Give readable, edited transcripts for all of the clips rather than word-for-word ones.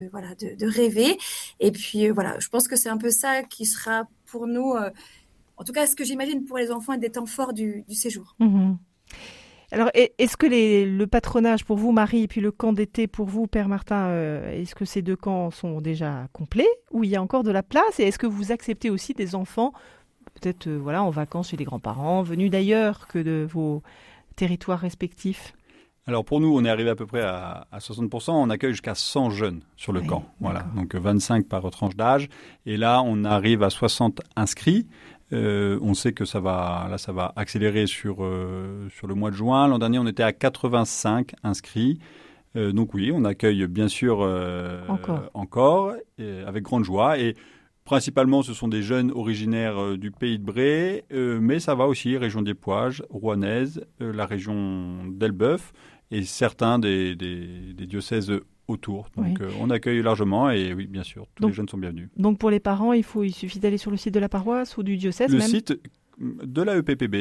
de rêver. Et puis voilà, je pense que c'est un peu ça qui sera pour nous, en tout cas ce que j'imagine pour les enfants, des temps forts du séjour. Mhm. Alors, est-ce que le patronage pour vous, Marie, et puis le camp d'été pour vous, Père Martin, est-ce que ces deux camps sont déjà complets ou il y a encore de la place? Et est-ce que vous acceptez aussi des enfants, peut-être en vacances chez les grands-parents, venus d'ailleurs que de vos territoires respectifs? Alors pour nous, on est arrivé à peu près à 60%. On accueille jusqu'à 100 jeunes sur le camp. Voilà, donc 25 par tranche d'âge. Et là, on arrive à 60 inscrits. On sait que ça va accélérer sur le mois de juin. L'an dernier, on était à 85 inscrits. Donc oui, on accueille bien sûr encore avec grande joie. Et principalement, ce sont des jeunes originaires du Pays de Bray, mais ça va aussi région des Pouages, rouennaise, la région d'Elbeuf et certains des diocèses autour. Donc on accueille largement et oui, bien sûr, tous les jeunes sont bienvenus. Donc pour les parents, il suffit d'aller sur le site de la paroisse ou du diocèse Le site de la EPPB,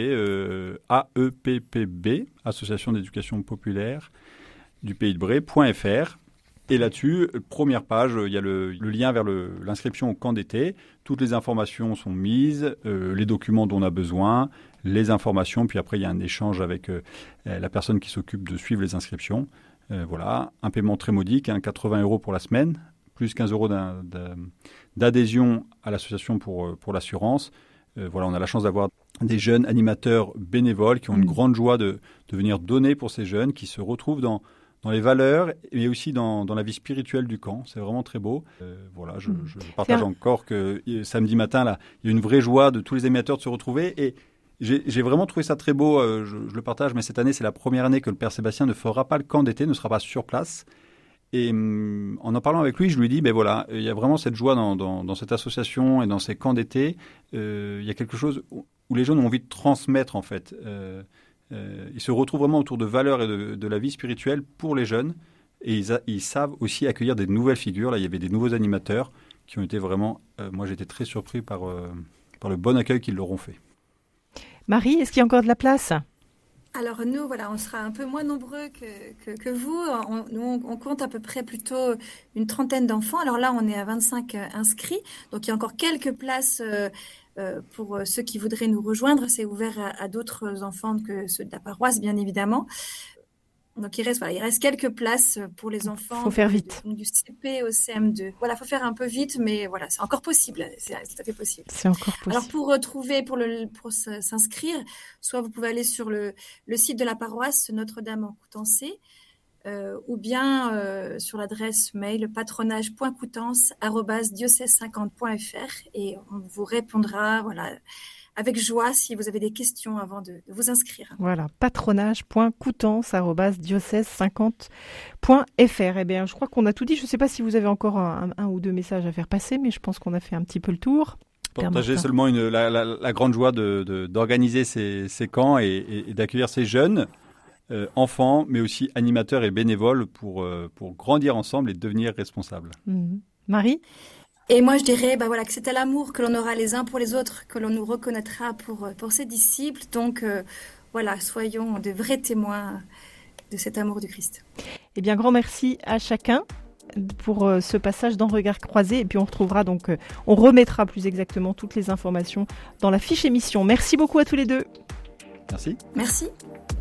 AEPPB, Association d'éducation populaire du Pays de Bray.fr. Et là-dessus, première page, il y a le lien vers l'inscription au camp d'été. Toutes les informations sont mises, les documents dont on a besoin, les informations. Puis après, il y a un échange avec la personne qui s'occupe de suivre les inscriptions. Voilà, un paiement très modique, 80 € pour la semaine, plus 15 € d'adhésion à l'association pour l'assurance. Voilà, on a la chance d'avoir des jeunes animateurs bénévoles qui ont une grande joie de venir donner pour ces jeunes, qui se retrouvent dans les valeurs, mais aussi dans la vie spirituelle du camp. C'est vraiment très beau. Voilà, je partage encore que samedi matin, là, il y a une vraie joie de tous les animateurs de se retrouver. Et j'ai vraiment trouvé ça très beau. Je le partage, mais cette année, c'est la première année que le Père Sébastien ne fera pas le camp d'été, ne sera pas sur place. Et en parlant avec lui, je lui dis, ben voilà, il y a vraiment cette joie dans cette association et dans ces camps d'été. Il y a quelque chose où les jeunes ont envie de transmettre, en fait. Ils se retrouvent vraiment autour de valeurs et de la vie spirituelle pour les jeunes. Et ils savent aussi accueillir des nouvelles figures. Là, il y avait des nouveaux animateurs qui ont été vraiment... moi, j'ai été très surpris par le bon accueil qu'ils leur ont fait. Marie, est-ce qu'il y a encore de la place ? Alors nous, voilà, on sera un peu moins nombreux que vous. On compte à peu près plutôt une trentaine d'enfants. Alors là, on est à 25 inscrits. Donc il y a encore quelques places pour ceux qui voudraient nous rejoindre. C'est ouvert à d'autres enfants que ceux de la paroisse, bien évidemment. Donc il reste quelques places pour les enfants. Faut faire vite. Du CP au CM2. Voilà, faut faire un peu vite, mais voilà, c'est encore possible. C'est tout à fait possible. C'est encore possible. Alors pour s'inscrire, soit vous pouvez aller sur le site de la paroisse Notre-Dame en Coutançais, ou bien sur l'adresse mail patronage.coutances@diocèse50.fr et on vous répondra, voilà, avec joie si vous avez des questions avant de vous inscrire. Voilà, patronage.coutances@diocèse50.fr. Eh bien, je crois qu'on a tout dit. Je ne sais pas si vous avez encore un ou deux messages à faire passer, mais je pense qu'on a fait un petit peu le tour. Partager seulement la grande joie d'organiser ces camps et d'accueillir ces jeunes enfants, mais aussi animateurs et bénévoles pour grandir ensemble et devenir responsables. Marie ? Et moi, je dirais que c'est à l'amour que l'on aura les uns pour les autres, que l'on nous reconnaîtra pour ses disciples. Donc, soyons de vrais témoins de cet amour du Christ. Eh bien, grand merci à chacun pour ce passage dans Regard Croisé. Et puis, on retrouvera on remettra plus exactement toutes les informations dans la fiche émission. Merci beaucoup à tous les deux. Merci. Merci.